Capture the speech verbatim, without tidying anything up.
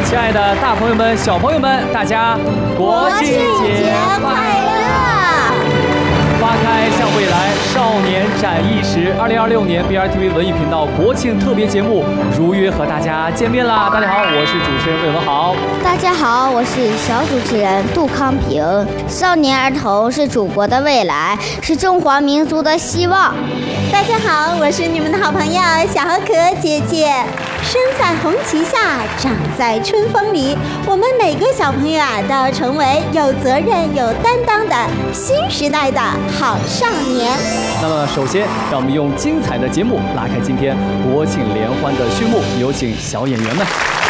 亲爱的大朋友们、小朋友们，大家国庆节快乐！花开向未来，少年展翼时。二零二六年 B R T V 文艺频道国庆特别节目如约和大家见面啦！大家好，我是主持人魏文豪。 大家好，我是小主持人杜康平。少年儿童是祖国的未来，是中华民族的希望。 大家好，我是你们的好朋友小可姐姐。生在红旗下，长在春风里，我们每个小朋友啊，都要成为有责任、有担当的新时代的好少年。 那么，首先让我们用精彩的节目拉开今天国庆联欢的序幕，有请小演员们。